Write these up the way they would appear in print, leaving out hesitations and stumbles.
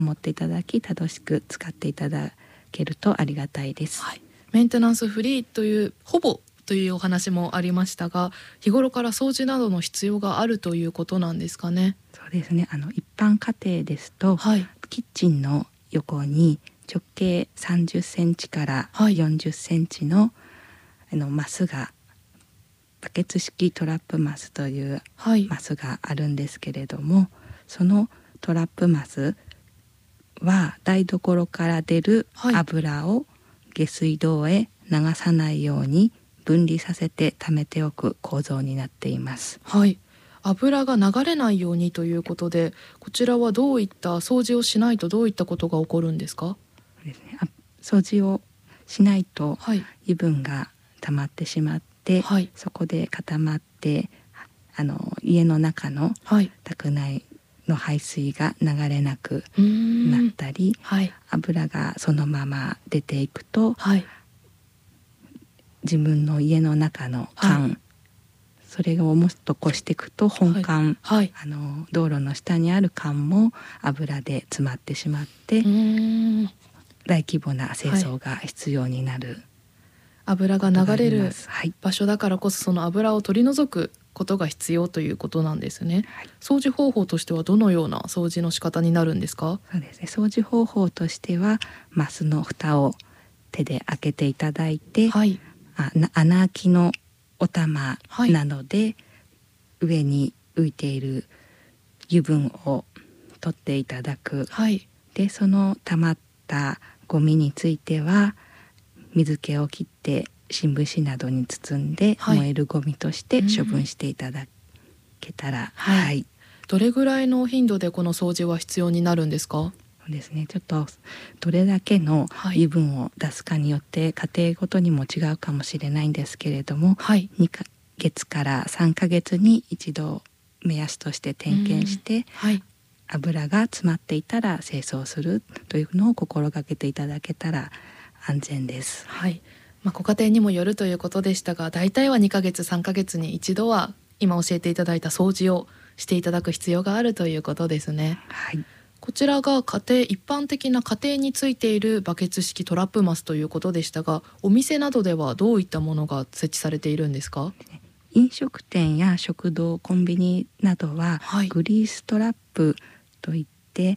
持っていただき正しく使っていただけるとありがたいです。 はい、メンテナンスフリーというほぼというお話もありましたが、日頃から掃除などの必要があるということなんですかね。 そうですね、一般家庭ですと、 はい、 キッチンの横に直径30センチから40センチの、マスが、バケツ式トラップマスというマスがあるんですけれども、そのトラップマスは台所から出る油を下水道へ流さないように分離させて溜めておく構造になっています。 はい、油が流れないようにということで、こちらはどういった掃除をしないとどういったことが起こるんですか？ そうですね、掃除をしないとはい、 油分が溜まってしまって、 はい、 そこで固まって家の中の宅内の排水が流れなくなったり、 はい、 油がそのまま出ていくと、 はい、 自分の家の中の管、はい、それをもっと越していくと本管、はい、道路の下にある管も油で詰まってしまって大規模な清掃が必要になる、はい、 油が流れる場所だからこそ、その油を取り除くことが必要ということなんですね。はい、掃除方法としてはどのような掃除の仕方になるんですか？ そうですね、掃除方法としてはマスの蓋を手で開けていただいて、はい、穴開きのお玉なので、はい、上に浮いている油分を取っていただく、はい、でその溜まったゴミについては水気を切って新聞紙などに包んで、はい、燃えるゴミとして処分していただけたら、はいはい、 どれぐらいの頻度でこの掃除は必要になるんですか？ そうですね、ちょっとどれだけの油分を出すかによって家庭ごとにも違うかもしれないんですけれども、はい、2ヶ月から3ヶ月に一度目安として点検して、はい、油が詰まっていたら清掃するというのを心がけていただけたら安全です。 はい、ご家庭にもよるということでしたが、だいたいは2ヶ月3ヶ月に一度は今教えていただいた掃除をしていただく必要があるということですね。 はい、 こちらが一般的な家庭についているバケツ式トラップマスということでしたが、お店などではどういったものが設置されているんですか？ 飲食店や食堂、コンビニなどは、はい、グリーストラップといって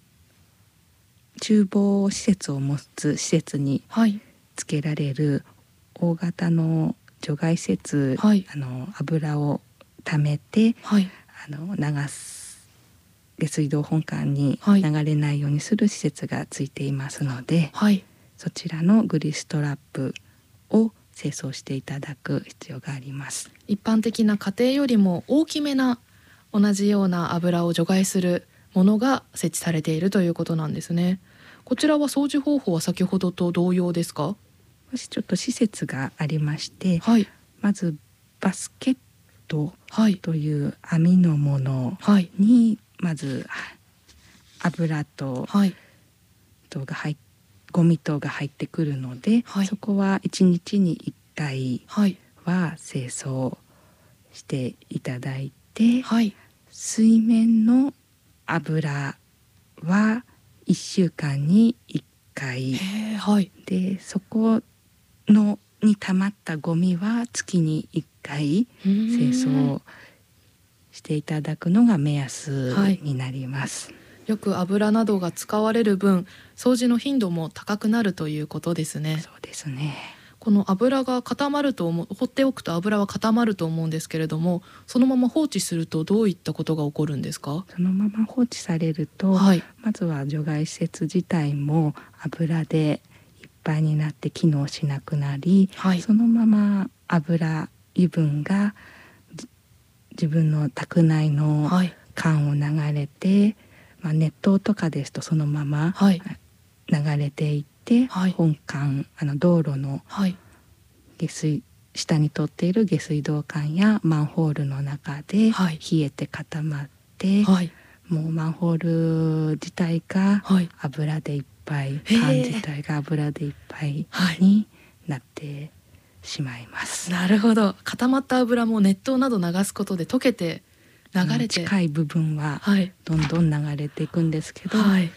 厨房施設を持つ施設につけられる大型の除外施設、はい、油を溜めて、はい、流す下水道本管に流れないようにする施設がついていますので、はい、そちらのグリストラップを清掃していただく必要があります。 一般的な家庭よりも大きめな同じような油を除外するものが設置されているということなんですね。こちらは掃除方法は先ほどと同様ですか？ もしちょっと施設がありまして、はい、まずバスケットという網のものにまず油と、はい、ゴミ等が入ってくるので、はい、そこは1日に1回は清掃していただいて、はい、水面の油は1週間に1回、はい、でそこのに溜まったゴミは月に1回清掃していただくのが目安になります。はい、 よく油などが使われる分、掃除の頻度も高くなるということですね。 そうですね。 この油が固まると放っておくと油は固まると思うんですけれども、そのまま放置するとどういったことが起こるんですか？ そのまま放置されると、はい、まずは除外施設自体も油でいっぱいになって機能しなくなり、はい、そのまま油分が自分の宅内の管を流れて、熱湯とかですとそのまま流れていって、はい、本管道路の下水、下に通っている下水道管やマンホールの中で冷えて固まって、はい、もうマンホール自体が油でいっぱい、管自体が油でいっぱいになってしまいます。 なるほど。固まった油も熱湯など流すことで溶けて流れて、 近い部分はどんどん流れていくんですけど、はい、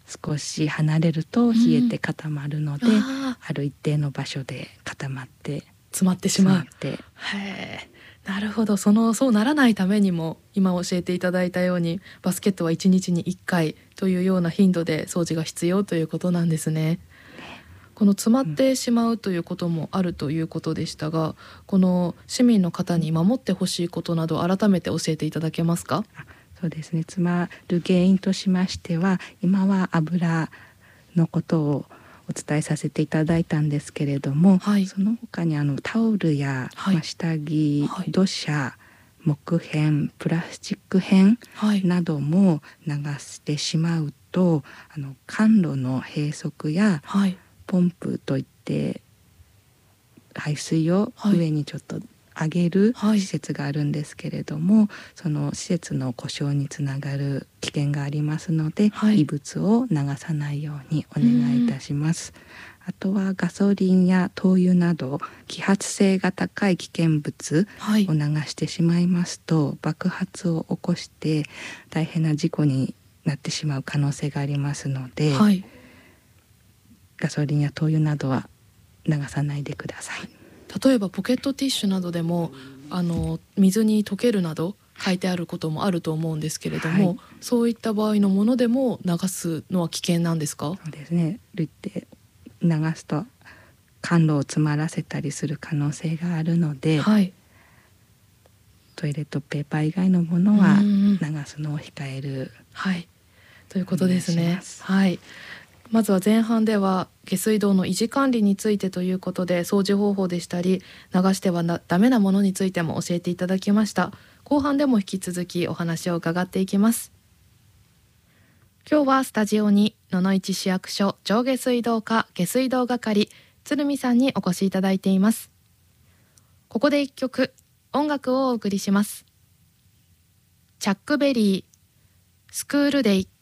少し離れると冷えて固まるので、ある一定の場所で固まって詰まってしまう。なるほど。そうならないためにも今教えていただいたようにバスケットは1日に1回というような頻度で掃除が必要ということなんですね。この詰まってしまうということもあるということでしたが、この市民の方に守ってほしいことなど改めて教えていただけますか？ そうですね、詰まる原因としましては、今は油のことをお伝えさせていただいたんですけれども、その他にタオルや、下着、土砂、木片、プラスチック片なども流してしまうと、管路の閉塞や、ポンプといって排水を上にちょっと上げる施設があるんですけれども、その施設の故障につながる危険がありますので、異物を流さないようにお願いいたします。あとはガソリンや灯油など揮発性が高い危険物を流してしまいますと、爆発を起こして大変な事故になってしまう可能性がありますので、ガソリンや灯油などは流さないでください。 例えばポケットティッシュなどでも水に溶けるなど書いてあることもあると思うんですけれども、そういった場合のものでも流すのは危険なんですか？ そうですね、流すと管路を詰まらせたりする可能性があるので、トイレットペーパー以外のものは流すのを控える、 ということですね。まずは前半では下水道の維持管理についてということで、掃除方法でしたり流してはダメなものについても教えていただきました。後半でも引き続きお話を伺っていきます。今日はスタジオに野々市市役所上下水道課下水道係鶴見さんにお越しいただいています。ここで一曲音楽をお送りします。チャックベリー、スクールデイ。